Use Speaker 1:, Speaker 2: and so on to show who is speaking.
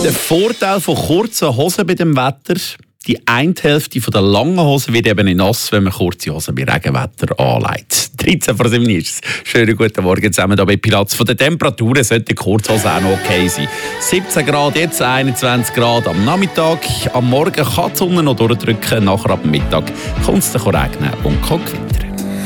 Speaker 1: Der Vorteil von kurzen Hosen bei dem Wetter: die eine Hälfte der langen Hosen wird eben nicht nass, wenn man kurze Hosen bei Regenwetter anlegt. 13 vor 7 ist es. Schönen guten Morgen zusammen hier bei Pilatz. Von den Temperaturen sollte die Kurzhose auch noch okay sein. 17 Grad, jetzt 21 Grad am Nachmittag. Am Morgen kann die Sonne noch durchdrücken. Nachher ab dem Mittag kommt es dann regnen und kann gewittern.